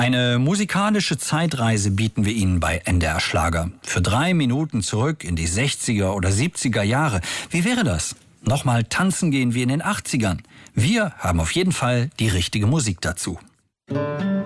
Eine musikalische Zeitreise bieten wir Ihnen bei NDR Schlager. Für 3 Minuten zurück in die 60er oder 70er Jahre. Wie wäre das? Nochmal tanzen gehen wie in den 80ern. Wir haben auf jeden Fall die richtige Musik dazu.